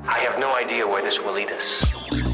I have no idea where this will lead us.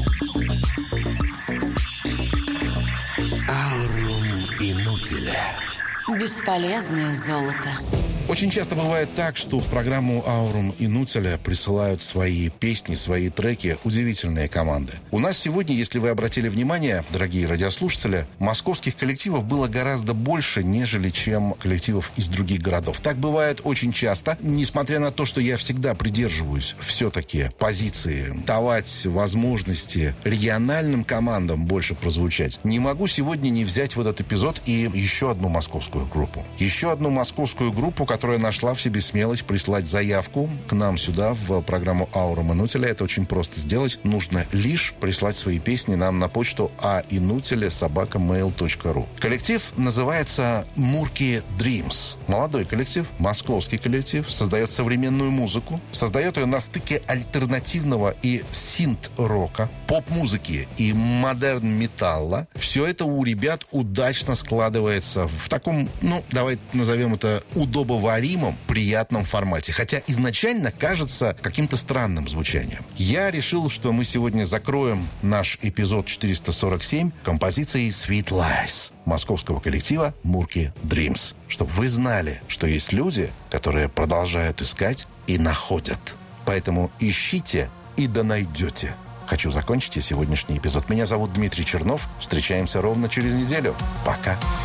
Аурум Инутиля. Бесполезное золото. Очень часто бывает так, что в программу «Аурум Инутиля» присылают свои песни, свои треки удивительные команды. У нас сегодня, если вы обратили внимание, дорогие радиослушатели, московских коллективов было гораздо больше, нежели чем коллективов из других городов. Так бывает очень часто, несмотря на то, что я всегда придерживаюсь все-таки позиции давать возможности региональным командам больше прозвучать. Не могу сегодня не взять в этот эпизод и еще одну московскую группу. Еще одну московскую группу, которая нашла в себе смелость прислать заявку к нам сюда, в программу «Аурум Инутиля». Это очень просто сделать. Нужно лишь прислать свои песни нам на почту ainutile@mail.ru. Коллектив называется «Murky Dreams». Молодой коллектив, московский коллектив, создает современную музыку, создает ее на стыке альтернативного и синт-рока, поп-музыки и модерн-металла. Все это у ребят удачно складывается в таком, давайте назовем это удобоваримом, приятном формате. Хотя изначально кажется каким-то странным звучанием. Я решил, что мы сегодня закроем наш эпизод 447 композицией «Sweet Lies» московского коллектива «Murky Dreams». Чтобы вы знали, что есть люди, которые продолжают искать и находят. Поэтому ищите и да найдете. Хочу закончить сегодняшний эпизод. Меня зовут Дмитрий Чернов. Встречаемся ровно через неделю. Пока.